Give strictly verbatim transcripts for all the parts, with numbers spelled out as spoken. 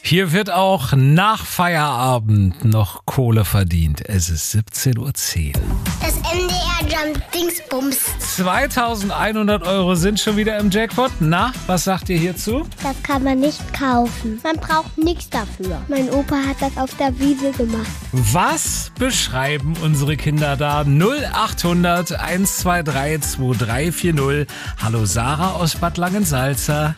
Hier wird auch nach Feierabend noch Kohle verdient. Es ist siebzehn Uhr zehn. Das M D R Jump Dingsbums. zweitausendeinhundert Euro sind schon wieder im Jackpot. Na, was sagt ihr hierzu? Das kann man nicht kaufen. Man braucht nichts dafür. Mein Opa hat das auf der Wiese gemacht. Was beschreiben unsere Kinder da? null achthundert eins zwei drei zwei drei vier null. Hallo Sarah aus Bad Langensalza.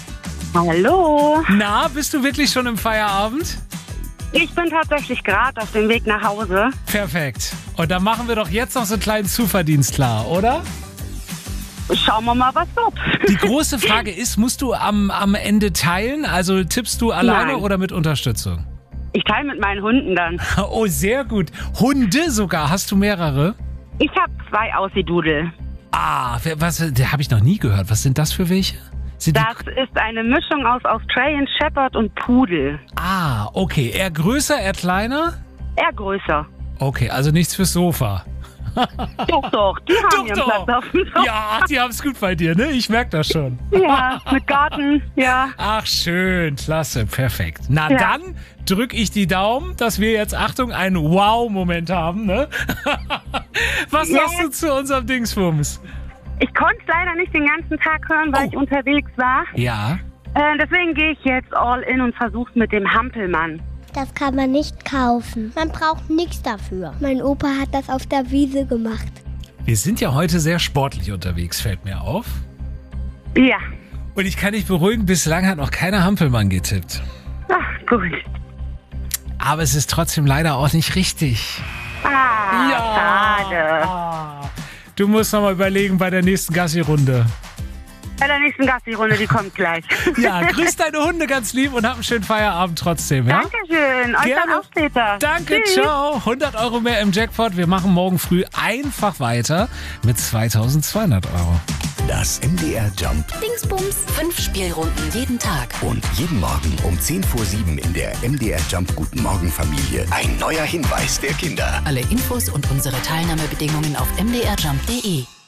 Hallo. Na, bist du wirklich schon im Feierabend? Ich bin tatsächlich gerade auf dem Weg nach Hause. Perfekt. Und dann machen wir doch jetzt noch so einen kleinen Zuverdienst klar, oder? Schauen wir mal, was wird. Die große Frage ist, musst du am, am Ende teilen? Also tippst du alleine Nein. oder mit Unterstützung? Ich teile mit meinen Hunden dann. Oh, sehr gut. Hunde sogar. Hast du mehrere? Ich habe zwei Aussie-Dudel. Ah, wer- was? Habe ich noch nie gehört. Was sind das für welche? Sind die- Das ist eine Mischung aus Australian Shepherd und Pudel. Ah, okay. Eher größer, eher kleiner? Eher größer. Okay, also nichts fürs Sofa. Doch, doch, die haben Doch, ihren doch. Platz auf dem Sofa. Ja, die haben es gut bei dir, ne? Ich merke das schon. Ja, mit Garten, ja. Ach, schön. Klasse. Perfekt. Na Ja. dann drücke ich die Daumen, dass wir jetzt, Achtung, einen Wow-Moment haben, ne? Was Ja. sagst du zu unserem Dingsbums? Ich konnte es leider nicht den ganzen Tag hören, weil Oh. ich unterwegs war. Ja. Äh, deswegen gehe ich jetzt all in und versuche mit dem Hampelmann. Das kann man nicht kaufen. Man braucht nichts dafür. Mein Opa hat das auf der Wiese gemacht. Wir sind ja heute sehr sportlich unterwegs, fällt mir auf. Ja. Und ich kann dich beruhigen, bislang hat noch keiner Hampelmann getippt. Ach, gut. Aber es ist trotzdem leider auch nicht richtig. Ah, schade. Ah. Du musst noch mal überlegen bei der nächsten Gassi-Runde. Bei der nächsten Gassi-Runde, die kommt gleich. Ja, grüß deine Hunde ganz lieb und hab einen schönen Feierabend trotzdem, ja? Dankeschön. Euch Gerne. dann auch später. Danke, Tschüss. ciao. hundert Euro mehr im Jackpot. Wir machen morgen früh einfach weiter mit zweitausendzweihundert Euro. Das M D R Jump Dingsbums. Fünf Spielrunden jeden Tag. und jeden Morgen um zehn vor sieben in der M D R Jump Guten Morgen Familie. Ein neuer Hinweis der Kinder. Alle Infos und unsere Teilnahmebedingungen auf m d r jump punkt d e.